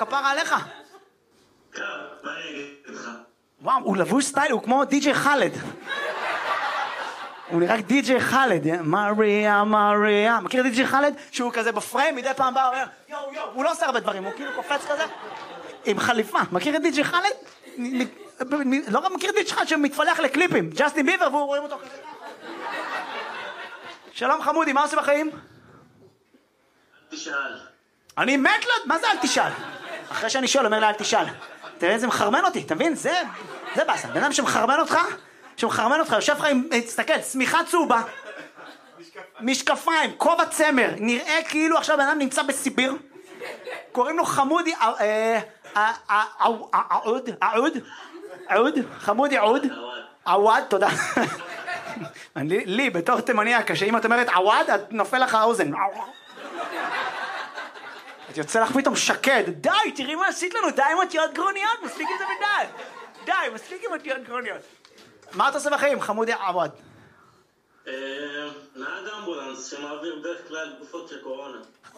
כפרה עליך. מה אני אגיד לך? וואו, הוא לבוש סטייל, הוא כמו די.ג'יי חאלד. הוא נראה די.ג'יי חאלד, מריה, מריה. מכיר די.ג'יי חאלד? שהוא כזה בפריים, מדי פעם בא, אומר, יואו, יואו, הוא לא עושה הרבה דברים, הוא כאילו קופץ כזה, עם חליפה. מכיר את די.ג'יי חאלד? לא רק מכיר את די.ג'יי חאלד שמתפלח לקליפים, ג'סטין ביבר, והוא רואים אותו כזה. שלום חמודי, מה עושה בחיים? תשאל. אני מת לו, מה זה אל תשאל? אחרי שאני שואל, אומר לה אל תשאל. תראה איזה מחרמן אותי, אתה מבין? זה באסה. בן אדם שמחרמן אותך, יושב לך עם, תסתכל, שמיכה צהובה, משקפיים, כובע צמר, נראה כאילו עכשיו בן אדם נמצא בסיביר, קוראים לו חמודי, עוד, חמודי עוד, עווד, תודה. לי, בתור תימניה, שאם את אומרת עווד, את נופל לך האוזן. את יוצא לך פתאום שקד, די, תראי מה עשית לנו, די עם אותיות גרוניות, מספיק עם זה די, מספיק עם אותיות גרוניות. מה אתה עושה בחיים, חמודי עווד? נהג אמבולנס שמעביר בדרך כלל תקופות של קורונה.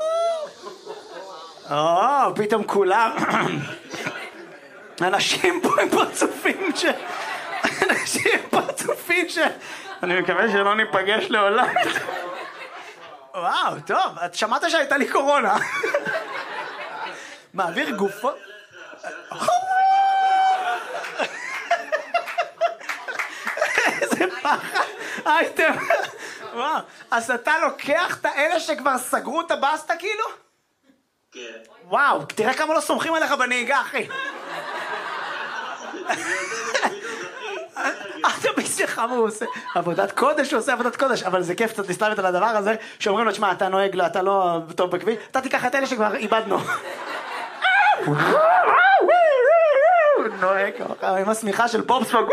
פתאום כולם, אנשים פה עם פרצופים אני מקווה שלא ניפגש לעולם. וואו, טוב, את שמעת שהייתה לי קורונה. מעביר גופות. איזה פחד. אייטם. וואו, אז אתה לוקח את האלה שכבר סגרו את הבסטה כאילו? כן. וואו, תראה כמה לא סומכים עליך בנהיגה, אחי. אתה בשבילך מה הוא עושה? עבודת קודש, הוא עושה עבודת קודש, אבל זה כיף קצת להסתלבט על הדבר הזה, שאומרים לו, תשמע, אתה נוהג, אתה לא טוב בכביש, אתה תיקח את אלה שכבר איבדנו. נוהג, עם השמיכה של בובספוג.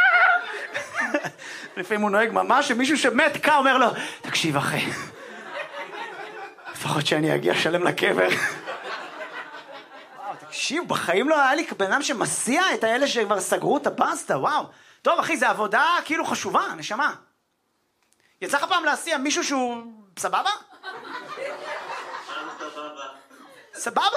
לפעמים הוא נוהג ממש, שמישהו שמת קה אומר לו, תקשיב אחי, לפחות שאני אגיע שלם לקבר. וואו, תקשיב, בחיים לא היה לי בן אדם שמסיע את האלה שכבר סגרו את הבסטה, וואו. טוב אחי, זה עבודה כאילו חשובה, נשמה. יצא לך פעם להסיע מישהו שהוא סבבה? סבבה. סבבה?